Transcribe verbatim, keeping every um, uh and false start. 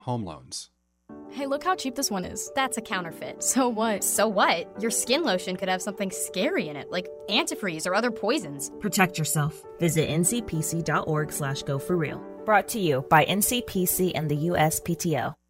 home loans. Hey, look how cheap this one is. That's a counterfeit. So what? So what? Your skin lotion could have something scary in it, like antifreeze or other poisons. Protect yourself. Visit ncpc.org slash go for real. Brought to you by N C P C and the U S P T O.